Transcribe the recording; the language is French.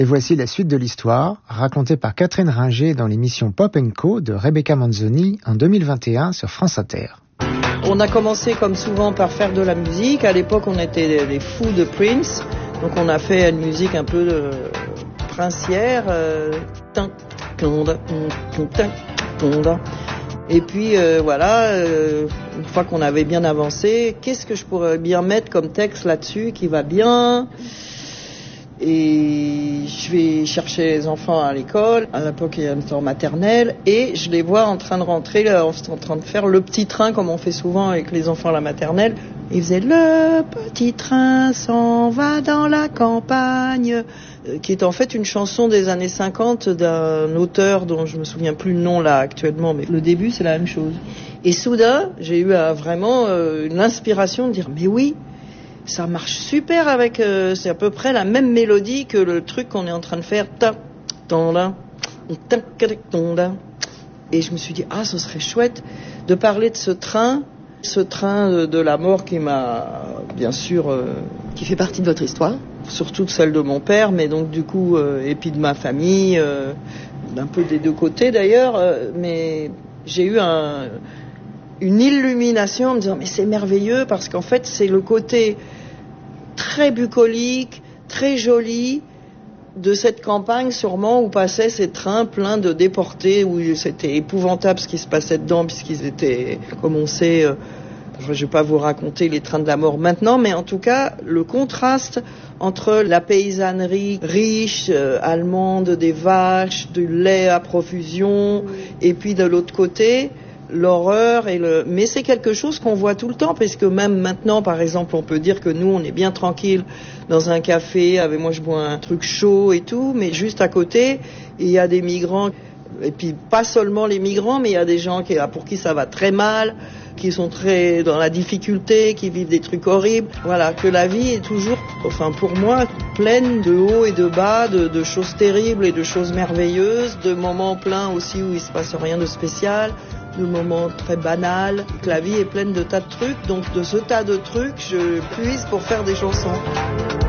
Et voici la suite de l'histoire, racontée par Catherine Ringer dans l'émission Pop & Co de Rebecca Manzoni en 2021 sur France Inter. On a commencé comme souvent par faire de la musique. À l'époque, on était des fous de Prince. Donc on a fait une musique un peu princière. Et puis voilà, une fois qu'on avait bien avancé, qu'est-ce que je pourrais bien mettre comme texte là-dessus qui va bien ? Et je vais chercher les enfants à l'école. À l'époque, il y a une en maternelle. Et je les vois en train de rentrer, en train de faire le petit train, comme on fait souvent avec les enfants à la maternelle. Ils faisaient « Le petit train s'en va dans la campagne », qui est en fait une chanson des années 50 d'un auteur dont je me souviens plus le nom là actuellement, mais le début, c'est la même chose. Et soudain, j'ai eu vraiment l'inspiration de dire « Mais oui !» Ça marche super avec, c'est à peu près la même mélodie que le truc qu'on est en train de faire. Et je me suis dit, ce serait chouette de parler de ce train de la mort qui m'a, bien sûr... qui fait partie de votre histoire. Surtout de celle de mon père, mais donc du coup, et puis de ma famille, un peu des deux côtés d'ailleurs, mais j'ai eu une illumination en me disant mais c'est merveilleux parce qu'en fait c'est le côté très bucolique, très joli de cette campagne sûrement où passaient ces trains pleins de déportés, où c'était épouvantable ce qui se passait dedans puisqu'ils étaient, comme on sait, je ne vais pas vous raconter les trains de la mort maintenant, mais en tout cas le contraste entre la paysannerie riche, allemande, des vaches, du lait à profusion, et puis de l'autre côté l'horreur mais c'est quelque chose qu'on voit tout le temps parce que même maintenant par exemple on peut dire que nous on est bien tranquille dans un café moi je bois un truc chaud et tout, mais juste à côté il y a des migrants, et puis pas seulement les migrants, mais il y a des gens pour qui ça va très mal, qui sont très dans la difficulté, qui vivent des trucs horribles. Voilà, que la vie est toujours, pour moi, pleine de hauts et de bas, de choses terribles et de choses merveilleuses, de moments pleins aussi où il se passe rien de spécial, de moments très banals, que la vie est pleine de tas de trucs, donc de ce tas de trucs, je puise pour faire des chansons.